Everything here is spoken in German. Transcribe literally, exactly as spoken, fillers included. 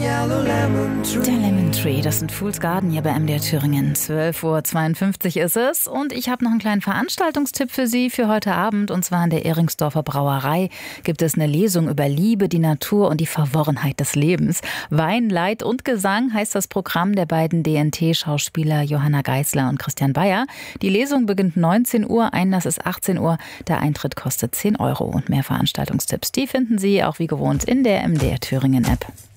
Der Lemon Tree, das sind Fool's Garden hier bei M D R Thüringen. zwölf Uhr zweiundfünfzig ist es und ich habe noch einen kleinen Veranstaltungstipp für Sie für heute Abend. Und zwar in der Ehringsdorfer Brauerei gibt es eine Lesung über Liebe, die Natur und die Verworrenheit des Lebens. Wein, Leid und Gesang heißt das Programm der beiden D N T-Schauspieler Johanna Geisler und Christian Bayer. Die Lesung beginnt neunzehn Uhr, Einlass ist achtzehn Uhr. Der Eintritt kostet zehn Euro. Und mehr Veranstaltungstipps, die finden Sie auch wie gewohnt in der M D R Thüringen App.